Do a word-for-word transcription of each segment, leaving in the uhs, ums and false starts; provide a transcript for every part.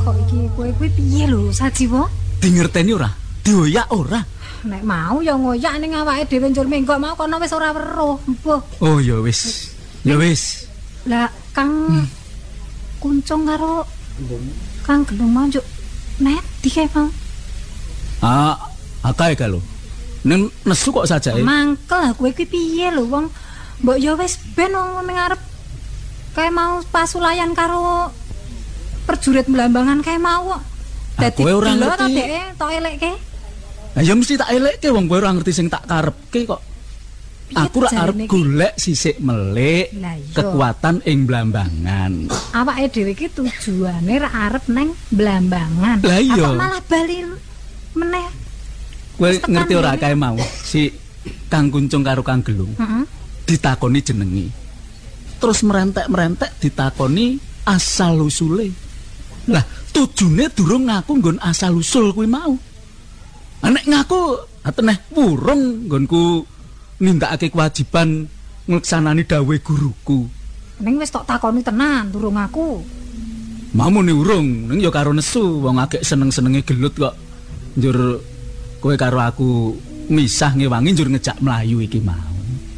kok iki kowe kuwi piye lho Sajiwo? Dingerteni ora? Dioyak ora? Nek mau ya ngoyak ning awake dhewe njur menggok mau kono wis ora weruh. Mbuh. Oh ya wis. Ya wis. Lah Kang hmm. Kuncung karo Kang Gelung mau njuk nedi kae mau. Ah, akae ka lho. Ning nesu kok sajake. Mangkel kowe kuwi piye lho wong mbok ya wis ben wong ning ngarep kae mau pasulayan karo perjurit Blambangan kae mau kok. Dadi kowe ora ngerti ngerti dheke tok elekke. Lah ya mesti tak elekke wong kowe ora ngerti sing tak karepke kok. Aku ora arep golek sisik melik kekuatan ing Blambangan. Awake dhewe iki tujuane ra arep neng Blambangan. Lah iya. Apa malah bali meneh. Kowe ngerti ora kae mau si Kang Kuncung karo Kang Gelung. Heeh. Ditakoni jenengi. Terus merentek-merentek ditakoni asal usule. Lah tujune durung ngaku nggon asal usul kuwi mau. Nek ngaku ateneh wurung nggonku nindakake kewajiban ngleksanani dawuhe guruku. Ning wis tok takoni tenan durung ngaku. Mamune urung, ning ya karo nesu wong agek seneng-senenge gelut kok. Njur kowe karo aku misah ngewangi njur ngejak mlayu iki mau.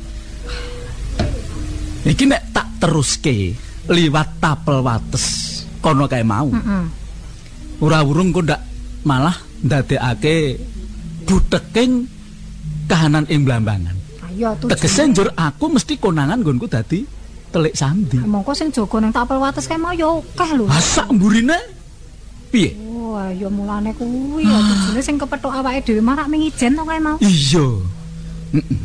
Iki nek tak teruske liwat tapel wates kono kae mau. Heeh. Ora urung kok ndak malah ndadekake buteking kahanan ing Blambangan. Ayo tuh. Tegese njur aku mesti konangan nggonku dadi telik sandi. Mongko sing jaga ning tapel wates kae mau ya akeh lho. Ha sak mburine piye? Oh, ya mulane kuwi ya tujune sing kepethuk awake dhewe marak mengijen to kae mau. Iya. Heeh.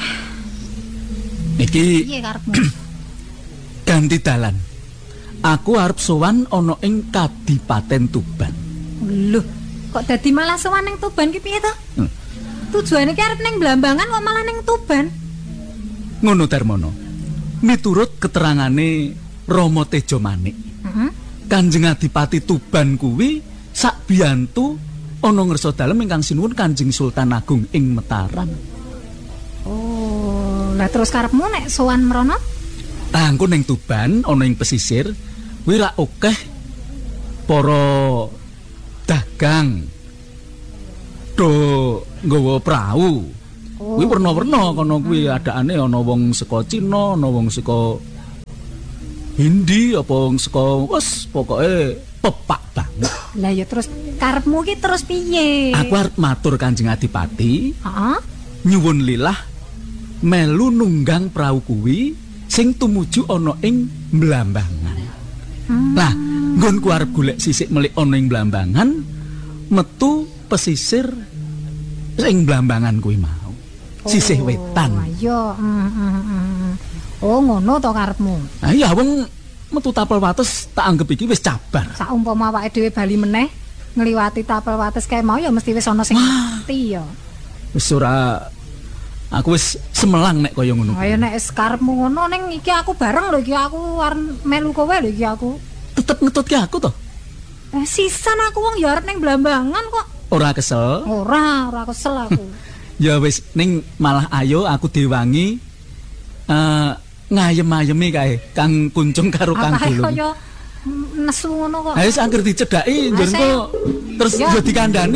Iki piye karepmu? Ganti dalan. Aku arep sowan ana ing Kadipaten Tuban. Lho, kok dadi malah sowan ning Tuban ki piye to? Hmm. Tujuane ki arep ning Blambangan kok malah ning Tuban. Ngono Darmono. Miturut keterangane Rama Tejo Manik. Heeh. Kanjeng Adipati Tuban kuwi sak biyantu ana ngersa dalem ingkang sinuwun Kanjeng Sultan Agung ing Mataram. Oh, lah terus karepmu nek sowan mrono? Ah, engko ning Tuban ana ing pesisir kuwi ra akeh para dagang do nggawa prau. Oh. Kuwi werna-werna kono kuwi adakane ana wong saka Cina, ana wong saka Hindi, apa wong saka wes pokoke pepak banget. Lah ya terus karepmu ki terus piye? Aku arep matur Kanjeng Adipati. Heeh. Nyuwun lilah melu nunggang prau kuwi sing tumuju ana ing Blambangan. Hmm. Lah, nggonku arep golek sisik melik ana ing Blambangan, metu pesisir sing Blambangan kuwi mau. Oh, sisih wetan. Ayo, mm, mm, mm. Oh, ngono to karepmu. Ah iya wong metu tapel wates tak anggap iki wis cabar. Saumpama awake dhewe bali meneh ngliwati tapel wates kae mau ya mesti wis ana sing ngerti ya. Wis ora aku wis semelang nek kaya ngono. Ayo nek karepmu ngono ning iki aku bareng lho iki aku arep melu kowe lho iki aku. Tetep ngetutke aku to? Eh sisan aku wong ya arep ning Blambangan kok. Ora kesel? Ora, ora kesel aku. Ya wis ning malah ayo aku diwangi eh uh, ngayem-ayemi kae Kang Kuncung karo Kang Gelung. Kaya nesu ngono kok. Ha wis angger dicedhaki njur engko terus yo dikandhani.